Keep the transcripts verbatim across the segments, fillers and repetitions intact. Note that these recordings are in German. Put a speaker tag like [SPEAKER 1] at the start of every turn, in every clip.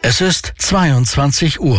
[SPEAKER 1] Es ist zweiundzwanzig Uhr.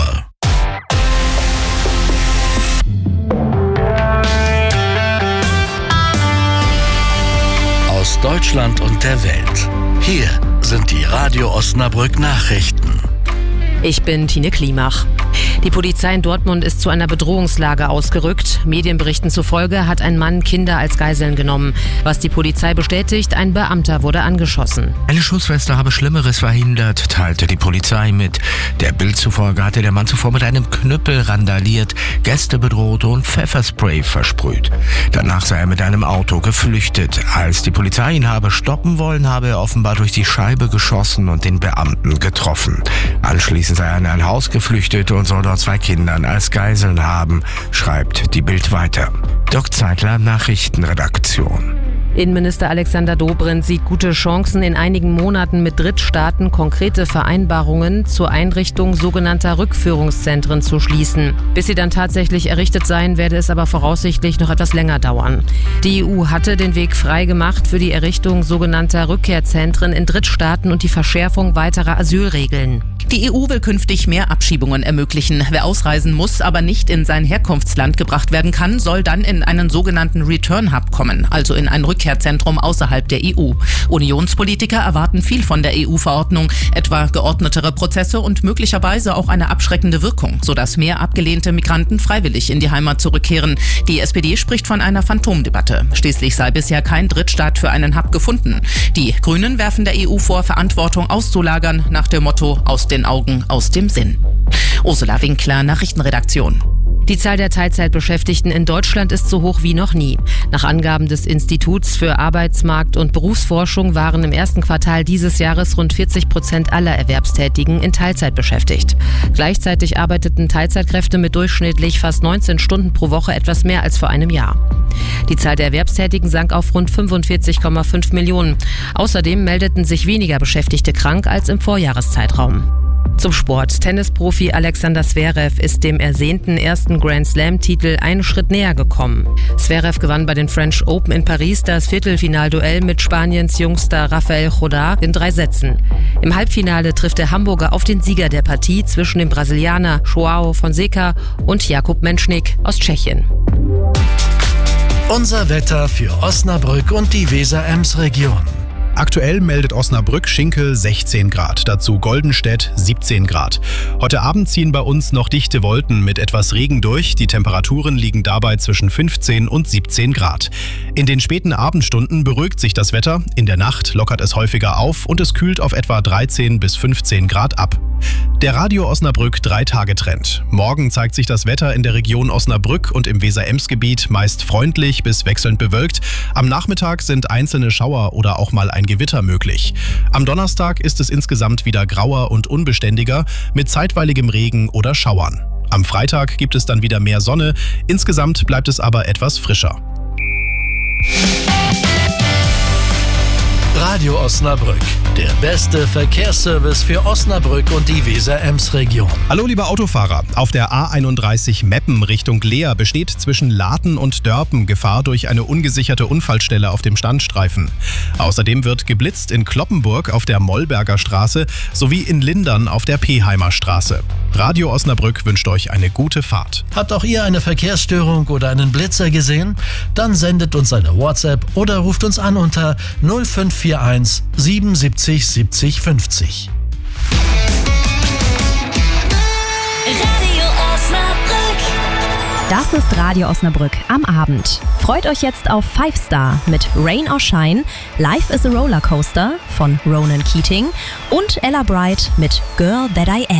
[SPEAKER 1] Aus Deutschland und der Welt. Hier sind die Radio Osnabrück Nachrichten.
[SPEAKER 2] Ich bin Tine Klimach. Die Polizei in Dortmund ist zu einer Bedrohungslage ausgerückt. Medienberichten zufolge hat ein Mann Kinder als Geiseln genommen. Was die Polizei bestätigt, ein Beamter wurde angeschossen.
[SPEAKER 3] Eine Schussweste habe Schlimmeres verhindert, teilte die Polizei mit. Der Bild zufolge hatte der Mann zuvor mit einem Knüppel randaliert, Gäste bedroht und Pfefferspray versprüht. Danach sei er mit einem Auto geflüchtet. Als die Polizei ihn habe stoppen wollen, habe er offenbar durch die Scheibe geschossen und den Beamten getroffen. Anschließend sei er in ein Haus geflüchtet und soll dort zwei Kindern als Geiseln haben, schreibt die Bild weiter. Dirk Zeitler, Nachrichtenredaktion.
[SPEAKER 2] Innenminister Alexander Dobrindt sieht gute Chancen, in einigen Monaten mit Drittstaaten konkrete Vereinbarungen zur Einrichtung sogenannter Rückführungszentren zu schließen. Bis sie dann tatsächlich errichtet seien, werde es aber voraussichtlich noch etwas länger dauern. Die E U hatte den Weg frei gemacht für die Errichtung sogenannter Rückkehrzentren in Drittstaaten und die Verschärfung weiterer Asylregeln.
[SPEAKER 4] Die E U will künftig mehr Abschiebungen ermöglichen. Wer ausreisen muss, aber nicht in sein Herkunftsland gebracht werden kann, soll dann in einen sogenannten Return Hub kommen, also in ein Rückkehrzentrum außerhalb der E U. Unionspolitiker erwarten viel von der E U-Verordnung, etwa geordnetere Prozesse und möglicherweise auch eine abschreckende Wirkung, sodass mehr abgelehnte Migranten freiwillig in die Heimat zurückkehren. Die S P D spricht von einer Phantomdebatte. Schließlich sei bisher kein Drittstaat für einen Hub gefunden. Die Grünen werfen der E U vor, Verantwortung auszulagern, nach dem Motto aus den Augen, aus dem Sinn. Ursula Winkler, Nachrichtenredaktion.
[SPEAKER 2] Die Zahl der Teilzeitbeschäftigten in Deutschland ist so hoch wie noch nie. Nach Angaben des Instituts für Arbeitsmarkt- und Berufsforschung waren im ersten Quartal dieses Jahres rund vierzig Prozent aller Erwerbstätigen in Teilzeit beschäftigt. Gleichzeitig arbeiteten Teilzeitkräfte mit durchschnittlich fast neunzehn Stunden pro Woche etwas mehr als vor einem Jahr. Die Zahl der Erwerbstätigen sank auf rund fünfundvierzig Komma fünf Millionen. Außerdem meldeten sich weniger Beschäftigte krank als im Vorjahreszeitraum. Zum Sport. Tennisprofi Alexander Zverev ist dem ersehnten ersten Grand-Slam-Titel einen Schritt näher gekommen. Zverev gewann bei den French Open in Paris das Viertelfinalduell mit Spaniens Jungster Rafael Jodá in drei Sätzen. Im Halbfinale trifft der Hamburger auf den Sieger der Partie zwischen dem Brasilianer João Fonseca und Jakub Menschnik aus Tschechien.
[SPEAKER 1] Unser Wetter für Osnabrück und die Weser-Ems-Region.
[SPEAKER 5] Aktuell meldet Osnabrück-Schinkel sechzehn Grad, dazu Goldenstedt siebzehn Grad. Heute Abend ziehen bei uns noch dichte Wolken mit etwas Regen durch. Die Temperaturen liegen dabei zwischen fünfzehn und siebzehn Grad. In den späten Abendstunden beruhigt sich das Wetter. In der Nacht lockert es häufiger auf und es kühlt auf etwa dreizehn bis fünfzehn Grad ab. Der Radio Osnabrück drei-Tage-Trend. Morgen zeigt sich das Wetter in der Region Osnabrück und im Weser-Ems-Gebiet meist freundlich bis wechselnd bewölkt. Am Nachmittag sind einzelne Schauer oder auch mal ein Gewitter möglich. Am Donnerstag ist es insgesamt wieder grauer und unbeständiger mit zeitweiligem Regen oder Schauern. Am Freitag gibt es dann wieder mehr Sonne, insgesamt bleibt es aber etwas frischer.
[SPEAKER 1] Radio Osnabrück, der beste Verkehrsservice für Osnabrück und die Weser-Ems-Region.
[SPEAKER 5] Hallo liebe Autofahrer, auf der A einunddreißig Meppen Richtung Leer besteht zwischen Laten und Dörpen Gefahr durch eine ungesicherte Unfallstelle auf dem Standstreifen. Außerdem wird geblitzt in Kloppenburg auf der Mollberger Straße sowie in Lindern auf der Peheimer Straße. Radio Osnabrück wünscht euch eine gute Fahrt.
[SPEAKER 1] Habt auch ihr eine Verkehrsstörung oder einen Blitzer gesehen? Dann sendet uns eine WhatsApp oder ruft uns an unter null fünf vier eins siebenundsiebzig siebzig fünfzig.
[SPEAKER 6] Radio Osnabrück.
[SPEAKER 7] Das ist Radio Osnabrück am Abend. Freut euch jetzt auf Five Star mit Rain or Shine, Life is a Rollercoaster von Ronan Keating und Ella Bright mit Girl That I Am.